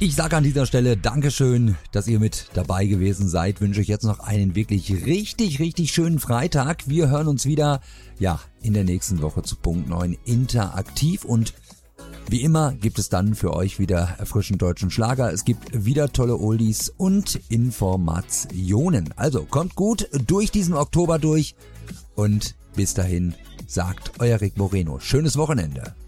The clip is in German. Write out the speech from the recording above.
Ich sage an dieser Stelle Dankeschön, dass ihr mit dabei gewesen seid. Wünsche euch jetzt noch einen wirklich richtig schönen Freitag. Wir hören uns wieder, in der nächsten Woche zu Punkt 9 interaktiv und wie immer gibt es dann für euch wieder erfrischend deutschen Schlager. Es gibt wieder tolle Oldies und Informationen. Also kommt gut durch diesen Oktober durch und bis dahin sagt euer Rick Moreno. Schönes Wochenende.